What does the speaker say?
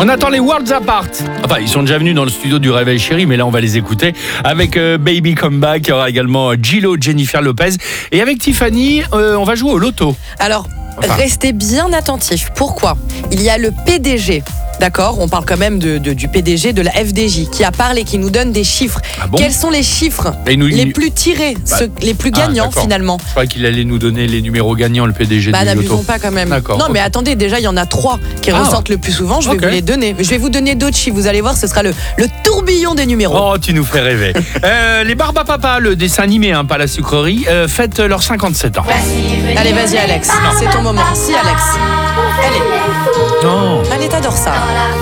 On attend les Worlds Apart. Enfin, ils sont déjà venus dans le studio du Réveil Chéri, mais là, on va les écouter avec Baby Come Back. Il y aura également Gillo, Jennifer Lopez. Et avec Tiffany, on va jouer au loto. Alors, restez bien attentifs. Pourquoi ? Il y a le PDG. D'accord, on parle quand même du PDG de la FDJ qui a parlé, qui nous donne des chiffres. Ah bon ? Quels sont les chiffres les plus tirés, les plus gagnants finalement ? Je crois qu'il allait nous donner les numéros gagnants, le PDG du loto. N'abusons pas quand même. D'accord, non, mais attendez, déjà il y en a 3 qui ressortent le plus souvent. Je vais vous les donner. Je vais vous donner d'autres chiffres. Vous allez voir, ce sera le tourbillon des numéros. Oh, tu nous fais rêver. Les Barbapapa, le dessin animé, pas la sucrerie, fêtent leurs 57 ans. Allez, vas-y Alex, c'est ton moment. Si Alex. Allez. Non. Allez, t'adores ça.